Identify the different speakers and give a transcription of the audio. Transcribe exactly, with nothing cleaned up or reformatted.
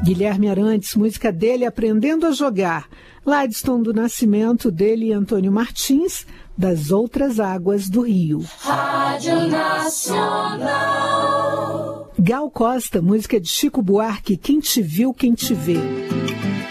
Speaker 1: Guilherme Arantes, música dele, Aprendendo a Jogar. Ladston do Nascimento, dele e Antônio Martins, Das Outras Águas do Rio.
Speaker 2: Rádio Nacional.
Speaker 1: Gal Costa, música de Chico Buarque, Quem Te Viu, Quem Te Vê.